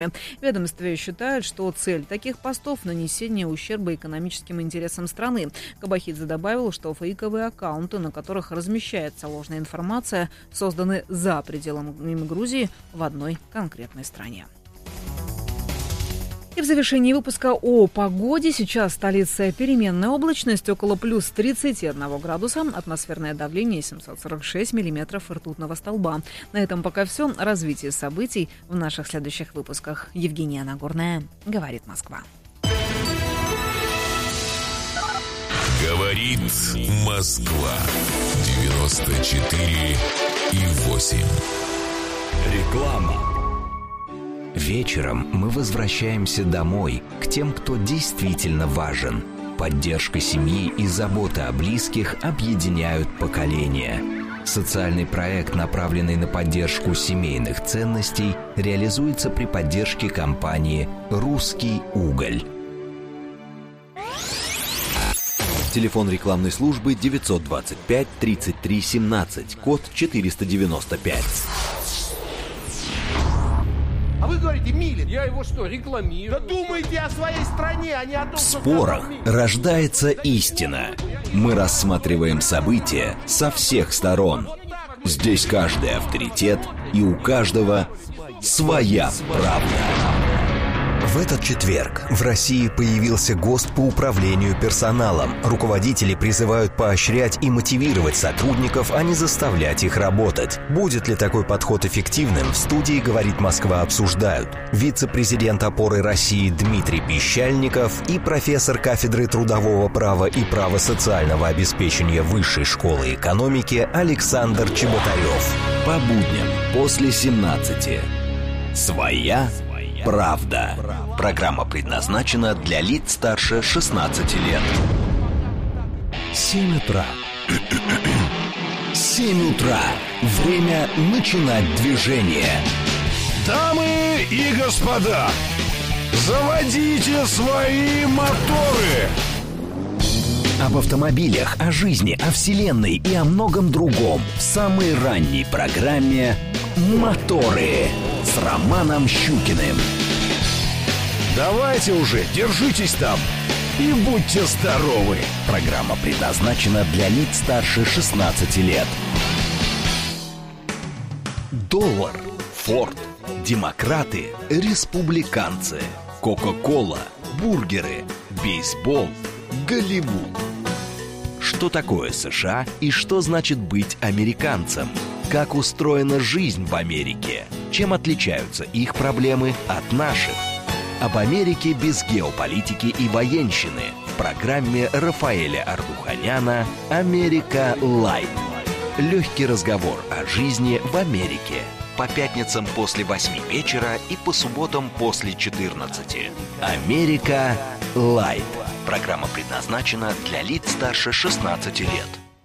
Ведомстве считают, что цель таких постов – нанесение ущерба экономическим интересам страны. Кабахидзе добавил, что фейковые аккаунты, на которых размещается ложная информация, созданы за пределами Грузии в одной конкретной стране. И в завершении выпуска о погоде. Сейчас в столице переменная облачность, около плюс 31 градуса, атмосферное давление 746 миллиметров ртутного столба. На этом пока все. Развитие событий в наших следующих выпусках. Евгения Нагорная, говорит Москва. Говорит Москва. 94,8. Реклама. Вечером мы возвращаемся домой, к тем, кто действительно важен. Поддержка семьи и забота о близких объединяют поколения. Социальный проект, направленный на поддержку семейных ценностей, реализуется при поддержке компании «Русский уголь». Телефон рекламной службы 925 33 17, код 495. А вы говорите, Милин. Я его что, рекламирую? Да думайте о своей стране, а не о том, В спорах рождается истина. Мы рассматриваем события со всех сторон. Здесь каждый авторитет, и у каждого своя правда. В этот четверг в России появился ГОСТ по управлению персоналом. Руководители призывают поощрять и мотивировать сотрудников, а не заставлять их работать. Будет ли такой подход эффективным, в студии «Говорит Москва» обсуждают вице-президент «Опоры России» Дмитрий Пещальников и профессор кафедры трудового права и права социального обеспечения Высшей школы экономики Александр Чеботарев. По будням после 17. Своя правда. Программа предназначена для лиц старше 16 лет. 7 утра. 7 утра. Время начинать движение. Дамы и господа, заводите свои моторы. Об автомобилях, о жизни, о вселенной и о многом другом в самой ранней программе «Моторы» с Романом Щукиным. Давайте уже, держитесь там и будьте здоровы. Программа предназначена для лиц старше 16 лет. Доллар, Форд, демократы, республиканцы, Кока-кола, бургеры, бейсбол, Голливуд. Что такое США и что значит быть американцем? Как устроена жизнь в Америке? Чем отличаются их проблемы от наших? Об Америке без геополитики и военщины в программе Рафаэля Ардуханяна «Америка Лайт». Легкий разговор о жизни в Америке. По пятницам после 8 вечера и по субботам после 14. «Америка Лайт». Программа предназначена для лиц старше 16 лет.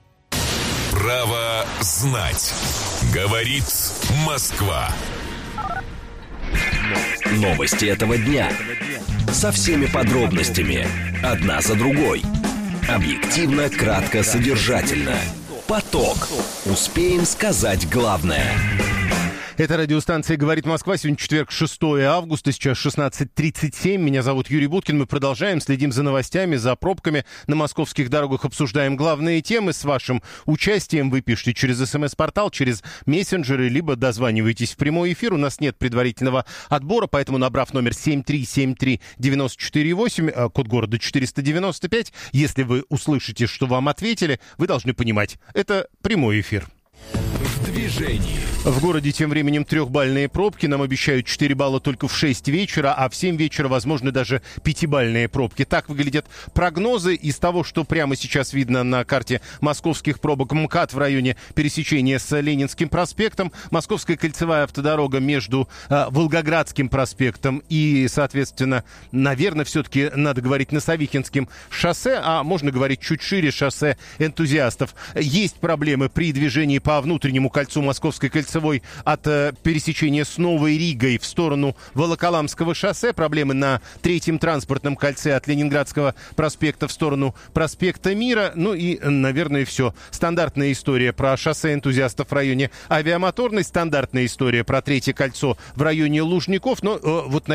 Право знать. Говорит Москва. Новости этого дня. Со всеми подробностями. Одна за другой. Объективно, кратко, содержательно. Поток. Успеем сказать главное. Это радиостанция «Говорит Москва». Сегодня четверг, 6 августа, сейчас 16:37. Меня зовут Юрий Буткин. Мы продолжаем, следим за новостями, за пробками на московских дорогах, обсуждаем главные темы. С вашим участием вы пишите через СМС-портал, через мессенджеры, либо дозваниваетесь в прямой эфир. У нас нет предварительного отбора, поэтому, набрав номер 7373948, код города 495, если вы услышите, что вам ответили, вы должны понимать, это прямой эфир. В движении. В городе тем временем 3-бальные пробки. Нам обещают 4 балла только в 6 вечера, а в 7 вечера, возможно, даже 5-бальные пробки. Так выглядят прогнозы. Из того, что прямо сейчас видно на карте московских пробок: МКАД в районе пересечения с Ленинским проспектом, Московская кольцевая автодорога между Волгоградским проспектом и, соответственно, наверное, все-таки надо говорить Носовихинским шоссе, а можно говорить чуть шире, шоссе Энтузиастов. Есть проблемы при движении по внутреннему кольцу Московской кольцевой кольцевой от пересечения с Новой Ригой в сторону Волоколамского шоссе. Проблемы на третьем транспортном кольце от Ленинградского проспекта в сторону проспекта Мира. Ну и, наверное, все. Стандартная история про шоссе энтузиастов в районе Авиамоторной, стандартная история про третье кольцо в районе Лужников. Но вот